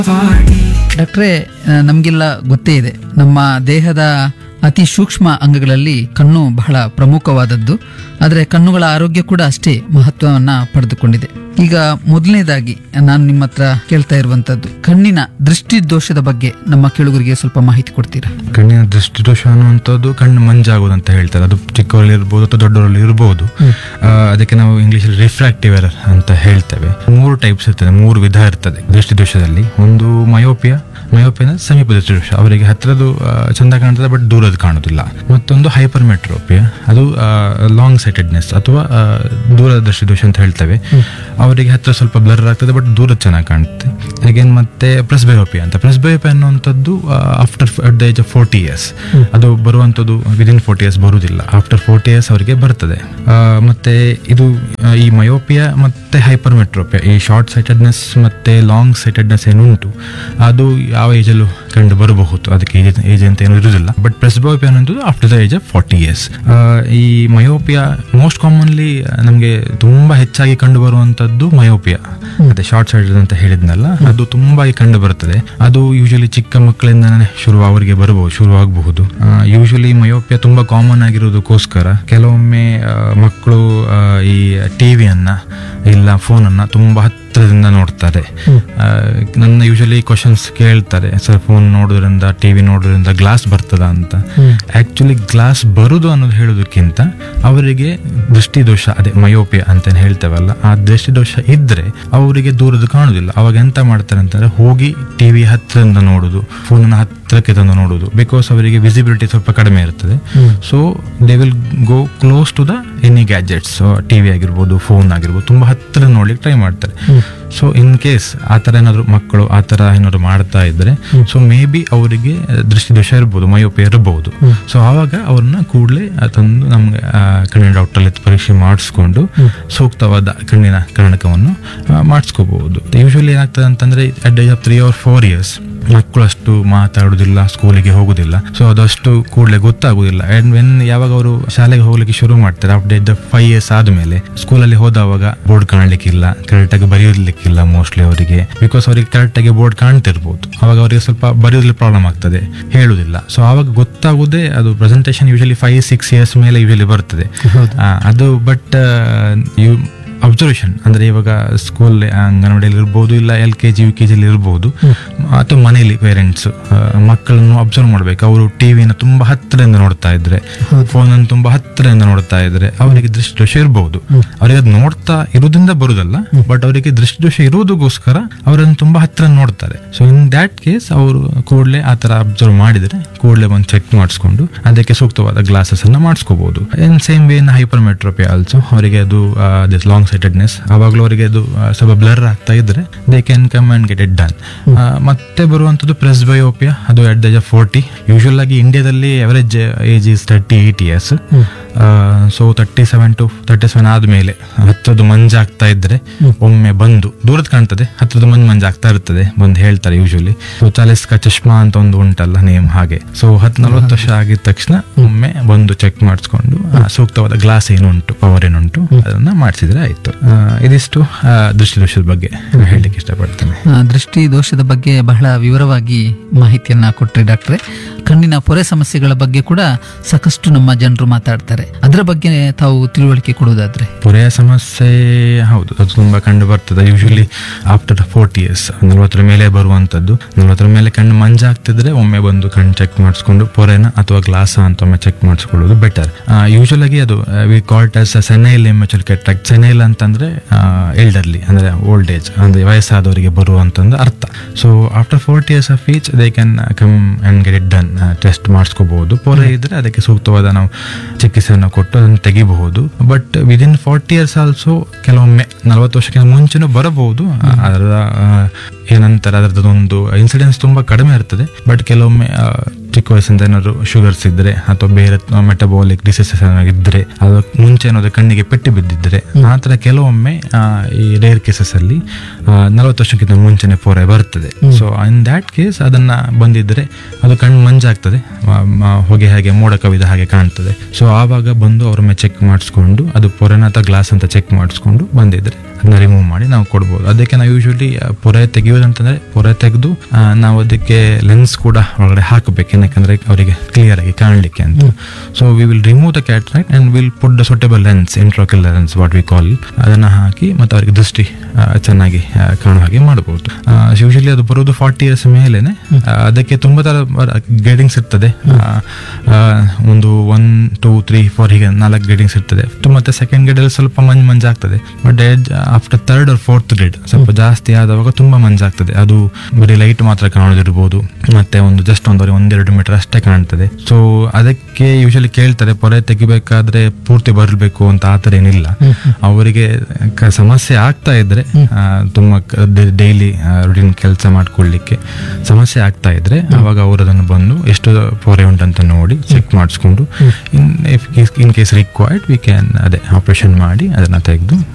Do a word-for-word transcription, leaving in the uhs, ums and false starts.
ಡಾಕ್ಟ್ರೇ, ನಮಗೆಲ್ಲ ಗೊತ್ತೇ ಇದೆ, ನಮ್ಮ ದೇಹದ ಅತಿ ಸೂಕ್ಷ್ಮ ಅಂಗಗಳಲ್ಲಿ ಕಣ್ಣು ಬಹಳ ಪ್ರಮುಖವಾದದ್ದು. ಆದರೆ ಕಣ್ಣುಗಳ ಆರೋಗ್ಯ ಕೂಡ ಅಷ್ಟೇ ಮಹತ್ವವನ್ನ ಪಡೆದುಕೊಂಡಿದೆ. ಈಗ ಮೊದಲನೇದಾಗಿ ನಾನು ನಿಮ್ಮ ಹತ್ರ ಕೇಳ್ತಾ ಇರುವಂತದ್ದು, ಕಣ್ಣಿನ ದೃಷ್ಟಿ ದೋಷದ ಬಗ್ಗೆ ನಮ್ಮ ಕೇಳುಗರಿಗೆ ಸ್ವಲ್ಪ ಮಾಹಿತಿ ಕೊಡ್ತೀರಾ? ಕಣ್ಣಿನ ದೃಷ್ಟಿ ದೋಷ ಅನ್ನುವಂಥದ್ದು ಕಣ್ಣು ಮಂಜಾಗೋದು ಅಂತ ಹೇಳ್ತಾರೆ. ಅದು ಚಿಕ್ಕವರಲ್ಲಿ ಇರ್ಬೋದು ಅಥವಾ ದೊಡ್ಡವರಲ್ಲಿ ಇರ್ಬೋದು. ಅದಕ್ಕೆ ನಾವು ಇಂಗ್ಲಿಷಲ್ಲಿ ರಿಫ್ರಾಕ್ಟಿವ್ ಎರರ್ ಅಂತ ಹೇಳ್ತೇವೆ. ಮೂರು ಟೈಪ್ಸ್ ಇರ್ತದೆ, ಮೂರು ವಿಧ ಇರ್ತದೆ ದೃಷ್ಟಿ ದೋಷದಲ್ಲಿ. ಒಂದು ಮಯೋಪಿಯಾ, ಮಯೋಪಿಯಾ ಸಮೀಪ ದೃಷ್ಟಿ ದೋಷ, ಅವರಿಗೆ ಹತ್ತಿರದು ಚಂದ ಕಾಣ್ತದೆ ಬಟ್ ದೂರದ್ದು ಕಾಣುದಿಲ್ಲ. ಮತ್ತೊಂದು ಹೈಪರ್ ಮೆಟ್ರೋಪಿಯಾ, ಅದು ಲಾಂಗ್ ಸೈಟೆಡ್ನೆಸ್ ಅಥವಾ ದೂರದ ದೃಷ್ಟಿ ದೋಷ ಅಂತ ಹೇಳ್ತೇವೆ. ಅವರಿಗೆ ಹತ್ತಿರ ಸ್ವಲ್ಪ ಬ್ಲರ್ ಆಗ್ತದೆ ಬಟ್ ದೂರ ಚೆನ್ನಾಗಿ ಕಾಣುತ್ತೆ. ಅಗೇನ್ ಮತ್ತೆ ಪ್ರೆಸ್ಬಯೋಪಿಯಾ ಅಂತ. ಪ್ರೆಸ್ಬಯೋಪಿಯಾ ಅನ್ನುವಂಥದ್ದು after at the age of forty years, ಅದು ಬರುವಂಥದ್ದು ವಿದಿನ್ ಫೋರ್ಟಿ ಇಯರ್ಸ್ ಬರುವುದಿಲ್ಲ, ಆಫ್ಟರ್ ಫೋರ್ಟಿ ಇಯರ್ಸ್ ಅವರಿಗೆ ಬರ್ತದೆ. ಮತ್ತೆ ಇದು ಈ ಮಯೋಪಿಯಾ ಮತ್ತೆ ಹೈಪರ್ ಮೆಟ್ರೋಪಿಯಾ, ಈ ಶಾರ್ಟ್ ಸೈಟೆಡ್ನೆಸ್ ಮತ್ತೆ ಲಾಂಗ್ ಸೈಟೆಡ್ನೆಸ್ ಏನುಂಟು ಅದು ಯಾವ ಏಜಲ್ಲೂ ಕಂಡು ಬರಬಹುದು, ಅದಕ್ಕೆ ಏಜ್ ಅಂತ ಏನು ಇರುವುದಿಲ್ಲ. ಬಟ್ ಪ್ರೆಸ್ಬಯೋಪಿಯಾ ಅನ್ನೋದು after the age of forty years. ಈ ಮಯೋಪಿಯಾ ಮೋಸ್ಟ್ ಕಾಮನ್ಲಿ ನಮಗೆ ತುಂಬಾ ಹೆಚ್ಚಾಗಿ ಕಂಡು ಬರುವಂತದ್ದು ಮಯೋಪಿಯಾ, ಅದೇ ಶಾರ್ಟ್ ಸೈಟೆಡ್ ಅಂತ ಹೇಳಿದ್ನಲ್ಲ, ಅದು ತುಂಬಾ ಕಂಡು ಬರ್ತದೆ. ಅದು ಯೂಶಲಿ ಚಿಕ್ಕ ಮಕ್ಕಳಿಂದನೇ ಶುರು ಅವರಿಗೆ ಬರಬಹುದು ಶುರುವಾಗಬಹುದು. ಯೂಶಲಿ ಮಯೋಪಿಯಾ ತುಂಬಾ ಕಾಮನ್ ಆಗಿರೋದಕ್ಕೋಸ್ಕರ ಕೆಲವೊಮ್ಮೆ ಮಕ್ಕಳು ಈ ಟಿವಿಯನ್ನ ಇಲ್ಲ ಫೋನನ್ನ ತುಂಬಾ ಹತ್ತಿರದಿಂದ ನೋಡ್ತಾರೆ. ನನ್ನ ಯೂಶಲಿ ಕ್ವಶನ್ಸ್ ಕೇಳ್ತಾರೆ, ಸರ್ ಫೋನ್ ನೋಡೋದ್ರಿಂದ ಟಿವಿ ನೋಡೋದ್ರಿಂದ ಗ್ಲಾಸ್ ಬರ್ತದ ಅಂತ. ಆಕ್ಚುಲಿ ಗ್ಲಾಸ್ ಬರುದು ಅನ್ನೋದು ಹೇಳೋದಕ್ಕಿಂತ ಅವರಿಗೆ ದೃಷ್ಟಿ ದೋಷ, ಅದೇ ಮಯೋಪಿಯಾ ಅಂತ ಹೇಳ್ತೇವಲ್ಲ, ಆ ದೃಷ್ಟಿ ದೋಷ ಇದ್ರೆ ಅವರಿಗೆ ದೂರದ್ದು ಕಾಣುದಿಲ್ಲ. ಅವಾಗ ಎಂತ ಮಾಡ್ತಾರೆ ಅಂತಂದ್ರೆ ಹೋಗಿ ಟಿವಿ ಹತ್ತಿರದಿಂದ ನೋಡುದು, ಫೋನ್ ಹತ್ತಿರಕ್ಕೆ ತಂದು ನೋಡುದು. ಬಿಕಾಸ್ ಅವರಿಗೆ ವಿಸಿಬಿಲಿಟಿ ಸ್ವಲ್ಪ ಕಡಿಮೆ ಇರ್ತದೆ. So they will go close to the any gadgets, TV ಆಗಿರ್ಬೋದು ಫೋನ್ ಆಗಿರ್ಬೋದು, ತುಂಬಾ ಹತ್ತಿರ ನೋಡ್ಲಿಕ್ಕೆ ಟ್ರೈ ಮಾಡ್ತಾರೆ. ಸೊ ಇನ್ ಕೇಸ್ ಆ ತರ ಏನಾದ್ರು ಮಕ್ಕಳು ಆ ತರ ಏನಾದ್ರು ಮಾಡ್ತಾ ಇದ್ರೆ, ಸೊ ಮೇ ಬಿ ಅವರಿಗೆ ದೃಷ್ಟಿ ದೋಷ ಇರ್ಬೋದು, ಮಯೋಪಿಯಾ ಇರಬಹುದು. ಸೊ ಆವಾಗ ಅವ್ರನ್ನ ಕೂಡಲೇ ತಂದು ನಮ್ಗೆ ಕಣ್ಣಿನ ಡಾಕ್ಟರ್ ಅಲ್ಲಿ ಪರೀಕ್ಷೆ ಮಾಡಿಸ್ಕೊಂಡು ಸೂಕ್ತವಾದ ಕಣ್ಣಿನ ಕನ್ನಡಕವನ್ನು ಮಾಡಿಸ್ಕೋಬಹುದು. ಯೂಶಲಿ ಏನಾಗ್ತದೆ ಅಂತಂದ್ರೆ at age of three R four years ಮಕ್ಕಳು ಅಷ್ಟು ಮಾತಾಡುದಿಲ್ಲ, ಸ್ಕೂಲಿಗೆ ಹೋಗುದಿಲ್ಲ. ಸೊ ಅದಷ್ಟು ಕೂಡಲೇ ಗೊತ್ತಾಗುದಿಲ್ಲ. ಅಂಡ್ ವೆನ್ ಯಾವಾಗ ಅವರು ಶಾಲೆಗೆ ಹೋಗ್ಲಿಕ್ಕೆ ಶುರು ಮಾಡ್ತಾರೆ after age of five years ಆದ್ಮೇಲೆ, ಸ್ಕೂಲಲ್ಲಿ ಹೋದವಾಗ ಬೋರ್ಡ್ ಕಾಣ್ಲಿಕ್ಕಿಲ್ಲ, ಕರೆಕ್ಟ್ ಆಗಿ ಬರೆಯೋದ್ಲಿಕ್ಕಿಲ್ಲ ಮೋಸ್ಟ್ಲಿ ಅವರಿಗೆ. ಬಿಕಾಸ್ ಅವರಿಗೆ ಕರೆಕ್ಟ್ ಆಗಿ ಬೋರ್ಡ್ ಕಾಣ್ತಿರ್ಬೋದು, ಅವಾಗ ಅವರಿಗೆ ಸ್ವಲ್ಪ ಬರೆಯೋದ್ರಲ್ಲಿ ಪ್ರಾಬ್ಲಮ್ ಆಗ್ತದೆ, ಹೇಳುದಿಲ್ಲ. ಸೊ ಆವಾಗ ಗೊತ್ತಾಗುದೇ ಅದು presentation usually five six years ಮೇಲೆ ಯೂಶಲಿ ಬರ್ತದೆ ಅದು. ಬಟ್ ಯು ಅಬ್ಸರ್ವೇಷನ್ ಅಂದ್ರೆ ಇವಾಗ ಸ್ಕೂಲ್ ಅಂಗನವಾಡಿಯಲ್ಲಿ ಇರ್ಬೋದು, ಇಲ್ಲ L K G U K ಜಿಲಿ ಇರ್ಬೋದು, ಅಥವಾ ಮನೆಯಲ್ಲಿ ಪೇರೆಂಟ್ಸ್ ಮಕ್ಕಳನ್ನು ಅಬ್ಸರ್ವ್ ಮಾಡ್ಬೇಕು. ಅವರು ಟಿವಿನ ತುಂಬಾ ಹತ್ತಿರದಿಂದ ನೋಡ್ತಾ ಇದ್ರೆ, ಫೋನ್ ಅನ್ನು ತುಂಬಾ ಹತ್ತಿರದಿಂದ ನೋಡ್ತಾ ಇದ್ರೆ ಅವರಿಗೆ ದೃಷ್ಟಿ ದೋಷ ಇರಬಹುದು. ಅವರಿಗೆ ಅದು ನೋಡ್ತಾ ಇರುವುದರಿಂದ ಬರುದಲ್ಲ, ಬಟ್ ಅವರಿಗೆ ದೃಷ್ಟಿ ದೋಷ ಇರುವುದಕ್ಕೋಸ್ಕರ ಅವರನ್ನು ತುಂಬಾ ಹತ್ತಿರ ನೋಡ್ತಾರೆ. ಸೊ ಇನ್ ದ್ಯಾಟ್ ಕೇಸ್ ಅವರು ಕೂಡಲೇ ಆ ತರ ಅಬ್ಸರ್ವ್ ಮಾಡಿದ್ರೆ ಕೂಡಲೇ ಒಂದು ಚೆಕ್ ಮಾಡಿಸ್ಕೊಂಡು ಅದಕ್ಕೆ ಸೂಕ್ತವಾದ ಗ್ಲಾಸಸ್ ಅನ್ನ ಮಾಡಿಸ್ಕೋಬಹುದು. In same way in hyper ಮೆಟ್ರೋಪಿಯಾ also, ಅವರಿಗೆ ಅದು ಲಾಂಗ್ ಸೈಟೆಡ್ನೆಸ್, ಆವಾಗಲೂ ಅವರಿಗೆ ಅದು ಸ್ವಲ್ಪ ಬ್ಲರ್ ಆಗ್ತಾ ಇದ್ರೆ they can come and get it done. ಮತ್ತೆ ಬರುವಂತದ್ದು ಪ್ರೆಸ್ಬಯೋಪಿಯಾ, ಅದು at the age of forty. Usual ಆಗಿ ಇಂಡಿಯಾದಲ್ಲಿ average age is thirty eight years. So thirty seven to thirty seven ಆದ್ಮೇಲೆ ಹತ್ತದು ಮಂಜಾಗ್ತಾ ಇದ್ರೆ ಒಮ್ಮೆ ಬಂದು, ದೂರದ ಕಾಣ್ತದೆ, ಹತ್ತದ ಮಂಜ್ ಮಂಜಾಗ್ತಾ ಇರ್ತದೆ, ಬಂದು ಹೇಳ್ತಾರೆ ಯೂಶುವಲಿ. ಸೊ ಚಾಲಿಸ್ ಕಾ ಚಶ್ಮಾ ಅಂತ ಒಂದು ಉಂಟಲ್ಲ ನೇಮ್, ಹಾಗೆ. ಸೊ ಹತ್ತು ನಲ್ವತ್ತು ವರ್ಷ ಆಗಿದ ತಕ್ಷಣ ಒಮ್ಮೆ ಬಂದು ಚೆಕ್ ಮಾಡಿಸ್ಕೊಂಡು ಸೂಕ್ತವಾದ ಗ್ಲಾಸ್ ಏನುಂಟು, ಪವರ್ ಏನುಂಟು ಅದನ್ನ ಮಾಡಿಸಿದ್ರೆ ಆಯ್ತು. ಇದಿಷ್ಟು ದೃಷ್ಟಿ ದೋಷದ ಬಗ್ಗೆ ಹೇಳಲಿಕ್ಕೆ ಇಷ್ಟಪಡ್ತೇನೆ. ದೃಷ್ಟಿ ದೋಷದ ಬಗ್ಗೆ ಬಹಳ ವಿವರವಾಗಿ ಮಾಹಿತಿಯನ್ನ ಕೊಟ್ರಿ ಡಾಕ್ಟ್ರೆ. ಕಣ್ಣಿನ ಪೊರೆ ಸಮಸ್ಯೆಗಳ ಬಗ್ಗೆ ಕೂಡ ಸಾಕಷ್ಟು ನಮ್ಮ ಜನರು ಮಾತಾಡ್ತಾರೆ, ಅದರ ಬಗ್ಗೆ ತಾವು ತಿಳುವಳಿಕೆ ಕೊಡೋದಾದ್ರೆ? ಪೊರೆಯ ಸಮಸ್ಯೆ ಹೌದು, ಅದು ತುಂಬಾ ಕಂಡು ಬರ್ತದೆ. ಯೂಶಲಿ ಆಫ್ಟರ್ ಫೋರ್ಟಿ ಇಯರ್ಸ್, ನಲ್ವತ್ತರ ಮೇಲೆ ಬರುವಂತದ್ದು. ನಲ್ವತ್ತರ ಮೇಲೆ ಕಣ್ಣು ಮಂಜಾಗ್ತಿದ್ರೆ ಒಮ್ಮೆ ಬಂದು ಕಣ್ಣು ಚೆಕ್ ಮಾಡಿಸ್ಕೊಂಡು ಪೊರೆನ ಅಥವಾ ಗ್ಲಾಸ್ ಅಂತ ಒಮ್ಮೆ ಚೆಕ್ ಮಾಡಿಸ್ಕೊಳ್ಳೋದು ಬೆಟರ್. ಯೂಶುವಲ್ ಆಗಿ ಅದು ವಿ ಕಾಲ್ಡ್ ಆಸ್ ಸೆನೈಲ್ ಇಮ್ಯಾಚುರಲ್ ಕ್ಯಾಟ್ರಾಕ್ಟ್. ಸೆನೈಲ್ ಅಂತಂದ್ರೆ ಎಲ್ಡರ್ಲಿ ಅಂದ್ರೆ ಓಲ್ಡ್ ಏಜ್, ಅಂದ್ರೆ ವಯಸ್ಸಾದವರಿಗೆ ಬರುವಂತಂದು ಅರ್ಥ. So after forty years of age they can come and get it done. Test ಮಾಡಿಸ್ಕೋಬಹುದು. ಪೊರೆ ಇದ್ರೆ ಅದಕ್ಕೆ ಸೂಕ್ತವಾದ ನಾವು ಚಿಕಿತ್ಸೆಯನ್ನು ಕೊಟ್ಟು ಅದನ್ನು ತೆಗಿಬಹುದು. But within forty years also ಕೆಲವೊಮ್ಮೆ ನಲವತ್ತು ವರ್ಷಕ್ಕಿಂತ ಮುಂಚೆನೂ ಬರಬಹುದು. ಅದರ ಏನಂತಾರೆ ಅದರದೊಂದು ಇನ್ಸಿಡೆನ್ಸ್ ತುಂಬಾ ಕಡಿಮೆ ಇರ್ತದೆ. ಬಟ್ ಕೆಲವೊಮ್ಮೆ ಚಿಕ್ಕ ವಯಸ್ಸಿಂದ ಏನಾದ್ರು ಶುಗರ್ಸ್ ಇದ್ರೆ ಅಥವಾ ಬೇರೆ ಮೆಟಬಾಲಿಕ್ ಡಿಸೀಸಸ್ ಇದ್ರೆ ಅದಕ್ಕೆ ಮುಂಚೆ ಏನಾದ್ರು ಕಣ್ಣಿಗೆ ಪೆಟ್ಟು ಬಿದ್ದಿದ್ರೆ ಆ ಥರ ಕೆಲವೊಮ್ಮೆ ಆ, ಈ ರೇರ್ ಕೇಸಸ್ ಅಲ್ಲಿ ನಲವತ್ತು ವರ್ಷಕ್ಕಿಂತ ಮುಂಚೆನೆ ಪೊರೆ ಬರ್ತದೆ. ಸೊ ಇನ್ ದ್ಯಾಟ್ ಕೇಸ್ ಅದನ್ನ ಬಂದಿದ್ರೆ ಅದು ಕಣ್ಣು ಮಂಜಾಗ್ತದೆ, ಮ- ಮ- ಹೊಗೆ ಹಾಗೆ ಮೋಡ ಕವಿದ ಹಾಗೆ ಕಾಣ್ತದೆ. ಸೊ ಆವಾಗ ಬಂದು ಅವ್ರೊಮ್ಮೆ ಚೆಕ್ ಮಾಡಿಸ್ಕೊಂಡು ಅದು ಪೊರೆನ ಅಥವಾ ಗ್ಲಾಸ್ ಅಂತ ಚೆಕ್ ಮಾಡಿಸ್ಕೊಂಡು ಬಂದಿದ್ರೆ ಅದನ್ನ ರಿಮೂವ್ ಮಾಡಿ ನಾವು ಕೊಡ್ಬೋದು. ಅದಕ್ಕೆ ನಾವು ಯೂಶಲಿ ಪೊರೆ ತೆಗೆಯೋದಂತಂದ್ರೆ ಪೊರೆ ತೆಗೆದು ನಾವು ಅದಕ್ಕೆ ಲೆನ್ಸ್ ಕೂಡ ಒಳಗಡೆ ಹಾಕಬೇಕು, ಏನಕ್ಕೆ ಅವರಿಗೆ ಕ್ಲಿಯರ್ ಆಗಿ ಕಾಣಲಿಕ್ಕೆ ಅಂತ. So we will remove the cataract and will put the suitable lens, intraocular lens what we call, ಅದನ್ನ ಹಾಕಿ ಮತ್ತೆ ಅವರಿಗೆ ದೃಷ್ಟಿ ಆ, ಚೆನ್ನಾಗಿ ಆ, ಕಾಣುವ ಹಾಗೆ ಮಾಡಬಹುದು. ಯೂಶಲಿ ಅದು ಬರೋದು ಫಾರ್ಟಿ ಇಯರ್ಸ್ ಮೇಲೆನೆ. ಆ, ಅದಕ್ಕೆ ತುಂಬಾ ತರ ಗ್ರೇಡಿಂಗ್ಸ್ ಇರ್ತದೆ. ಆ, ಆ, ಒಂದು ಒನ್ ಟೂ ತ್ರೀ ಫೋರ್ ಹೀಗೆ ನಾಲ್ಕು ಗ್ರೇಡಿಂಗ್ಸ್ ಇರ್ತದೆ. ಮತ್ತೆ ಸೆಕೆಂಡ್ ಗ್ರೇಡ್ ಅಲ್ಲಿ ಸ್ವಲ್ಪ ಮಂಜ್ ಮಂಜಾಗ್ತದೆ. But after third R fourth grade ಸ್ವಲ್ಪ ಜಾಸ್ತಿ ಆದವಾಗ ತುಂಬಾ ಮಂಜಾಗ್ತದೆ. ಅದು ಬರೀ ಲೈಟ್ ಮಾತ್ರ ಕಾಣೋದಿರ್ಬೋದು, ಮತ್ತೆ ಒಂದು ಜಸ್ಟ್ ಒಂದು ಒಂದೆರಡು ಮೀಟರ್ ಅಷ್ಟೇ ಕಾಣ್ತದೆ. ಸೊ ಅದಕ್ಕೆ ಯೂಶಲಿ ಕೇಳ್ತಾರೆ ಪೊರೆ ತೆಗಿಬೇಕಾದ್ರೆ ಪೂರ್ತಿ ಬರಬೇಕು ಅಂತ. ಆ ಥರ ಏನಿಲ್ಲ. ಅವರಿಗೆ ಕ- ಸಮಸ್ಯೆ ಆಗ್ತಾ ಇದ್ರೆ ಆ, ತುಂಬಾ ಡೈಲಿ ರುಟೀನ್ ಕೆಲಸ ಮಾಡ್ಕೊಳ್ಳಿಕ್ಕೆ ಸಮಸ್ಯೆ ಆಗ್ತಾ ಇದ್ರೆ ಅವಾಗ ಅವರು ಅದನ್ನು ಬಂದು ಎಷ್ಟು ಪೊರೆ ಉಂಟಂತ ನೋಡಿ ಚೆಕ್ ಮಾಡಿಸ್ಕೊಂಡು ಇನ್ in case required we can ಅದೇ ಆಪರೇಷನ್ ಮಾಡಿ ಅದನ್ನ ತೆಗೆದು